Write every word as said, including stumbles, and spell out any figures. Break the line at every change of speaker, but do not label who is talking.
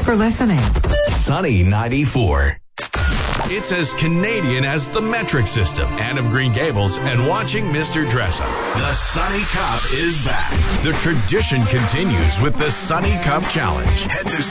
for listening.
Sunny ninety-four. It's as Canadian as the metric system, Anne of Green Gables, and watching Mister Dressup. The Sunny Cup is back. The tradition continues with the Sunny Cup Challenge. Head to